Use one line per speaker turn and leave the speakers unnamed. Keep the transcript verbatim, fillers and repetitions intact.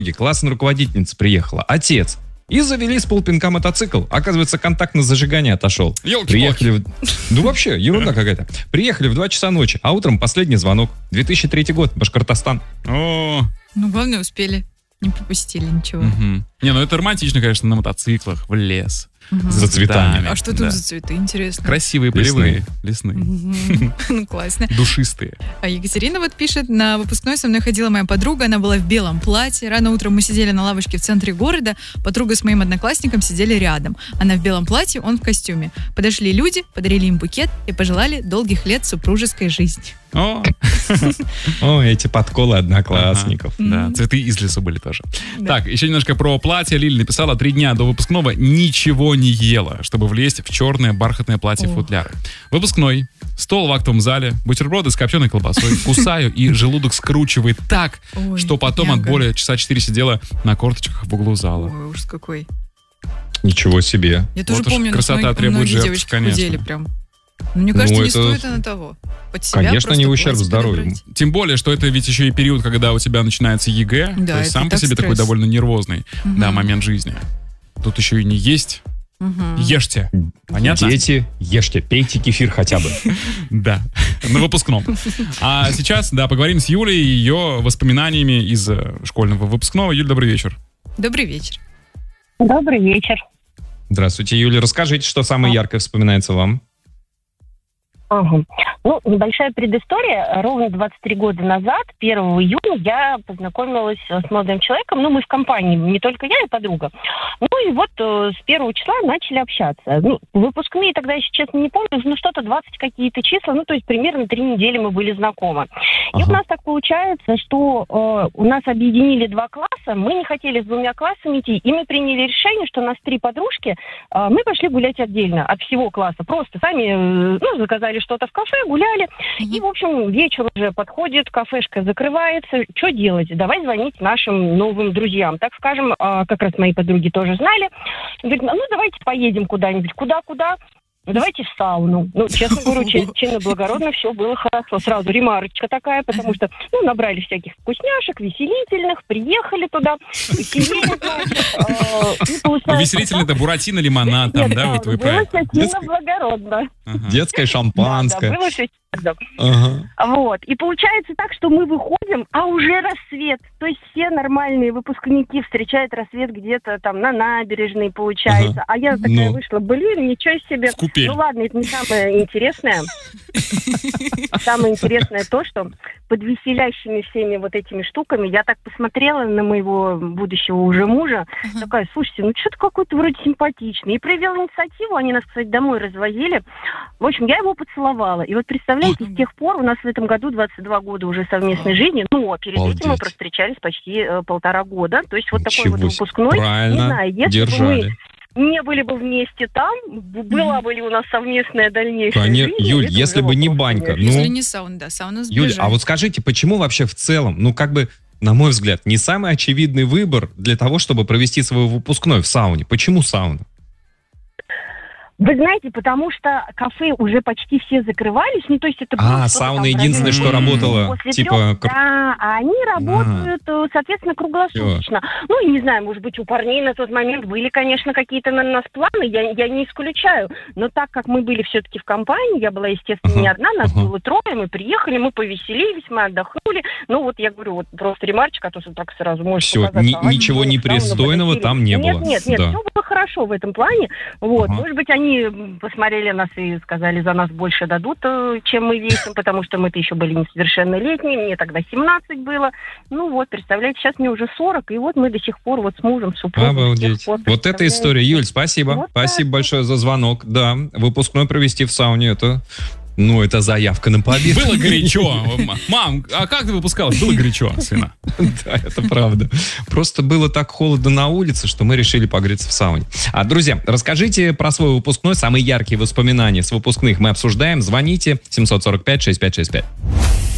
классная руководительница приехала, отец. И завели с полпинка мотоцикл. Оказывается, контакт на зажигание отошел.
Ёлки-палки.
Приехали в... Ну вообще, ерунда какая-то. Приехали в два часа ночи, а утром последний звонок. две тысячи третий год, Башкортостан.
О,
Ну, главное, успели. Не пропустили ничего.
мгм. Не, ну это романтично, конечно, на мотоциклах, в лес.
Мгм.
За цветами.
А что там
Да.
за цветы? Интересно.
Красивые, полевые, лесные,
Мгм. Ну, классно.
душистые.
А Екатерина вот пишет, на выпускной со мной ходила моя подруга, она была в белом платье. Рано утром мы сидели на лавочке в центре города, подруга с моим одноклассником сидели рядом. Она в белом платье, он в костюме. Подошли люди, подарили им букет и пожелали долгих лет супружеской жизни.
О,
О, эти подколы одноклассников.
да,
Мгм.
цветы из лесу были тоже.
Да.
Так, еще немножко про платье. Лили написала, три дня до выпускного ничего не ела, чтобы влезть в черное бархатное платье
Ох.
футляр. Выпускной, стол в актовом зале, бутерброды с копченой колбасой, кусаю, и желудок скручивает так,
Ой,
что потом от
бедняга.
боли часа четыре сидела на корточках в углу зала.
Ой, ужас какой.
Ничего себе.
Я тоже
Вот уж
помню,
красота
многие,
требует
многие
жертв,
девочки
конечно.
худели прям. Но мне кажется,
Ну,
не
это-
стоит она того. Под себя
Конечно,
просто
не в ущерб
платье
здоровью.
подобрать.
Тем более, что это ведь еще и период, когда у тебя начинается ЕГЭ,
Да,
то есть
это
сам по
так
себе такой
стресс.
довольно нервозный,
Мгм.
да, момент жизни. Тут еще и не есть,
Мгм.
ешьте. Понятно?
Дети, ешьте, пейте кефир хотя бы.
Да, на выпускном. А сейчас, да, поговорим с Юлей и ее воспоминаниями из э, школьного выпускного. Юль, добрый вечер.
Добрый вечер.
Добрый вечер.
Здравствуйте, Юля. Расскажите, что самое яркое вспоминается вам?
Ага. Ну, небольшая предыстория. Ровно двадцать три года назад, первого июня, я познакомилась с молодым человеком. Ну, мы в компании, не только я и подруга. Ну, и вот э, с первого числа начали общаться. Ну, выпускные тогда, если честно, не помню, ну, что-то двадцать какие-то числа. Ну, то есть примерно три недели мы были знакомы. И
Ага.
у нас так получается, что э, у нас объединили два класса. Мы не хотели с двумя классами идти. И мы приняли решение, что у нас три подружки. э, мы пошли гулять отдельно от всего класса. Просто сами, э, ну, заказали что-то в кафе, гуляли.
Мгм.
И, в общем, вечер уже подходит, кафешка закрывается. Что делать? Давай звонить нашим новым друзьям. Так скажем, а, как раз мои подруги тоже знали. Говорит, ну, давайте поедем куда-нибудь. Куда-куда? Ну, давайте в сауну. Ну, честно говорю, чи- чинно, благородно, все было хорошо. Сразу ремарочка такая, потому что, ну, набрали всяких вкусняшек, веселительных, приехали туда, сидели, значит, а, и получается
Увеселительный это буратино, лимонад, там,
Нет,
да, вот вы
было
про...
все чинно, благородно.
Ага.
Детское
Да,
шампанское.
да, было все чинно.
Ага.
Вот. И получается так, что мы выходим, а уже рассвет. То есть все нормальные выпускники встречают рассвет где-то там на набережной, получается. А я такая
Ну.
вышла, блин, ничего себе.
В купель.
Ну ладно, это не самое интересное. Самое интересное то, что под веселящими всеми вот этими штуками я так посмотрела на моего будущего уже мужа.
Ага.
Такая, слушайте, ну что-то какой-то вроде симпатичный. И проявила инициативу, они нас, кстати, домой развозили. В общем, я его поцеловала. И вот представляете, с тех пор у нас в этом году двадцать два года уже совместной жизни. Ну, а перед этим мы
Обалдеть.
простречались почти э, полтора года. То есть вот такой
Ничего
вот
себе.
выпускной.
Правильно,
Не знаю, если бы
держали.
мы не были бы вместе там, б- была бы ли у нас совместная дальнейшая
Конечно,
жизнь.
Юль,
это
если
уже
бы не
вопрос,
банька,
конечно.
ну-
Если не сауна, да, сауна
Юля,
сближает.
а вот скажите, почему вообще в целом, ну как бы, на мой взгляд, не самый очевидный выбор для того, чтобы провести свой выпускной в сауне? Почему сауна?
Вы знаете, потому что кафе уже почти все закрывались, ну то есть это было
А,
что-то
сауна
там в
единственное,
районе
что работало,
после
типа...
трех,
кр-
да, а они работают, э, соответственно, круглосуточно. Ну, и не знаю, может быть, у парней на тот момент были, конечно, какие-то на нас планы, я, я не исключаю. Но так как мы были все-таки в компании, я была, естественно,
Ага,
не одна, нас
ага.
было трое, мы приехали, мы повеселились, мы отдохнули. Ну, вот я говорю, вот просто ремарочка, а то что так сразу может
Всё,
показаться,
ни-
а они
ничего
были в сауну,
непристойного
подосели.
там не
нет,
было.
Нет, нет,
Да.
все было хорошо в этом плане. Вот,
Ага.
может быть, они м, посмотрели нас и сказали, за нас больше дадут, э, чем мы весим, потому что мы-то еще были несовершеннолетние, мне тогда семнадцать было. Ну вот, представляете, сейчас мне уже сорок, и вот мы до сих пор вот с мужем, супругом. с тех
Обалдеть.
пор,
Вот это
представляете?
история. Юль, спасибо.
Вот
спасибо
так.
большое за звонок. Да, выпускной провести в сауне, это... Ну, это заявка на победу.
Было горячо. Мам, а как ты выпускалась? Было горячо, сына.
Да, это правда. Просто было так холодно на улице, что мы решили погреться в сауне. А, друзья, расскажите про свой выпускной, самые яркие воспоминания с выпускных мы обсуждаем. Звоните семь сорок пять шестьдесят пять шестьдесят пять.